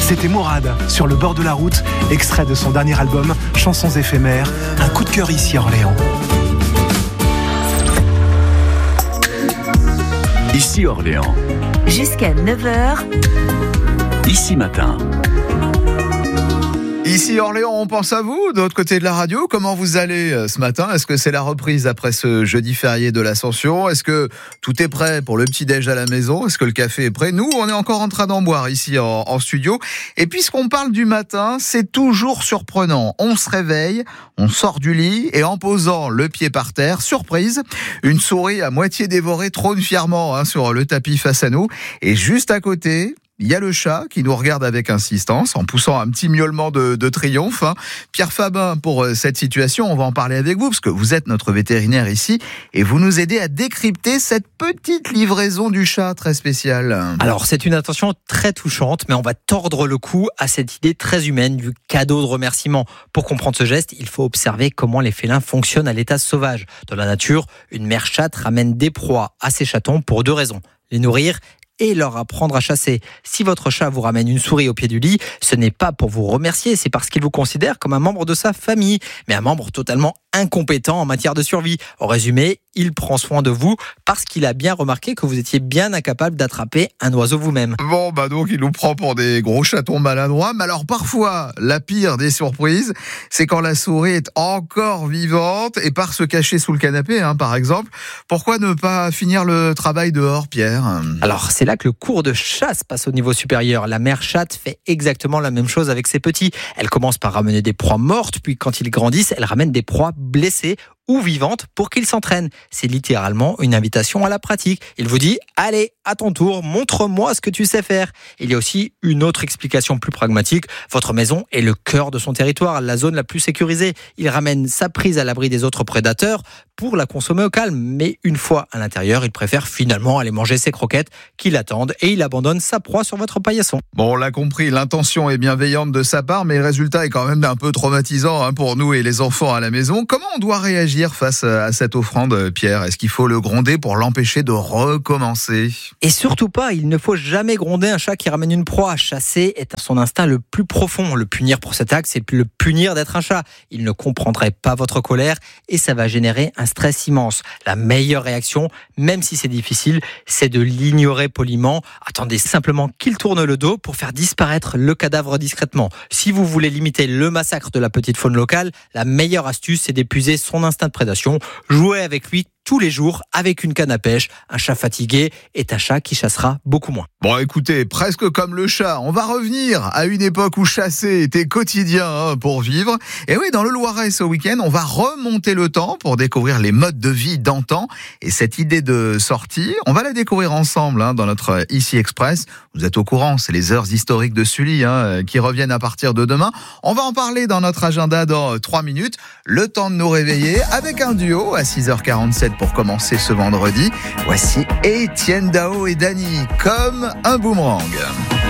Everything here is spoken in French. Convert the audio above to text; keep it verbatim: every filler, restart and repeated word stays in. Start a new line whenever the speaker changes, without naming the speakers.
C'était Mourad, sur le bord de la route, extrait de son dernier album, Chansons éphémères, un coup de cœur ici à Orléans.
Ici Orléans.
Jusqu'à neuf heures.
Ici Matin.
Ici Orléans, on pense à vous, de l'autre côté de la radio. Comment vous allez ce matin? Est-ce que c'est la reprise après ce jeudi férié de l'Ascension? Est-ce que tout est prêt pour le petit-déj à la maison? Est-ce que le café est prêt? Nous, on est encore en train d'en boire ici en, en studio. Et puisqu'on parle du matin, c'est toujours surprenant. On se réveille, on sort du lit et en posant le pied par terre, surprise, une souris à moitié dévorée trône fièrement hein, sur le tapis face à nous. Et juste à côté, il y a le chat qui nous regarde avec insistance en poussant un petit miaulement de, de triomphe. Hein. Pierre Fabin, pour cette situation, on va en parler avec vous parce que vous êtes notre vétérinaire ici et vous nous aidez à décrypter cette petite livraison du chat très spéciale.
Alors, c'est une attention très touchante, mais on va tordre le cou à cette idée très humaine du cadeau de remerciement. Pour comprendre ce geste, il faut observer comment les félins fonctionnent à l'état sauvage. Dans la nature, une mère chatte ramène des proies à ses chatons pour deux raisons. Les nourrir et leur apprendre à chasser. Si votre chat vous ramène une souris au pied du lit, ce n'est pas pour vous remercier, c'est parce qu'il vous considère comme un membre de sa famille, mais un membre totalement incompétent en matière de survie. En résumé, il prend soin de vous parce qu'il a bien remarqué que vous étiez bien incapable d'attraper un oiseau vous-même.
Bon, bah donc il nous prend pour des gros chatons maladroits, mais alors parfois, la pire des surprises, c'est quand la souris est encore vivante et part se cacher sous le canapé, hein, par exemple. Pourquoi ne pas finir le travail dehors, Pierre?
Alors, c'est là que le cours de chasse passe au niveau supérieur. La mère chatte fait exactement la même chose avec ses petits. Elle commence par ramener des proies mortes, puis quand ils grandissent, elle ramène des proies blessées ou vivantes pour qu'ils s'entraînent. C'est littéralement une invitation à la pratique. Il vous dit « Allez, à ton tour, montre-moi ce que tu sais faire ». Il y a aussi une autre explication plus pragmatique. Votre maison est le cœur de son territoire, la zone la plus sécurisée. Il ramène sa prise à l'abri des autres prédateurs pour la consommer au calme. Mais une fois à l'intérieur, il préfère finalement aller manger ses croquettes qui l'attendent et il abandonne sa proie sur votre paillasson.
Bon, on l'a compris, l'intention est bienveillante de sa part, mais le résultat est quand même un peu traumatisant hein, pour nous et les enfants à la maison. Comment on doit réagir face à cette offrande, Pierre? Est-ce qu'il faut le gronder pour l'empêcher de recommencer?
Et surtout pas, il ne faut jamais gronder un chat qui ramène une proie. Chasser est son instinct le plus profond. Le punir pour cet acte, c'est le punir d'être un chat. Il ne comprendrait pas votre colère et ça va générer un stress immense. La meilleure réaction, même si c'est difficile, c'est de l'ignorer poliment. Attendez simplement qu'il tourne le dos pour faire disparaître le cadavre discrètement. Si vous voulez limiter le massacre de la petite faune locale, la meilleure astuce, c'est d'épuiser son instinct de prédation. Jouez avec lui tous les jours avec une canne à pêche. Un chat fatigué est un chat qui chassera beaucoup moins.
Bon, écoutez, presque comme le chat, on va revenir à une époque où chasser était quotidien hein, pour vivre. Et oui, dans le Loiret ce week-end, on va remonter le temps pour découvrir les modes de vie d'antan. Et cette idée de sortie, on va la découvrir ensemble hein, dans notre Ici Express. Vous êtes au courant, c'est les heures historiques de Sully hein, qui reviennent à partir de demain. On va en parler dans notre agenda dans trois minutes. Le temps de nous réveiller avec un duo à six heures quarante-sept pour commencer ce vendredi. Voici Étienne Dao et Dany, comme un boomerang.